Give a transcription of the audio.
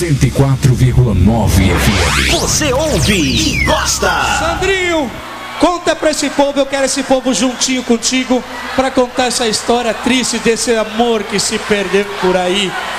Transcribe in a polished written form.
104,9 FM. Você ouve e gosta. Sandrinho, conta pra esse povo, eu quero esse povo juntinho contigo pra contar essa história triste desse amor que se perdeu por aí.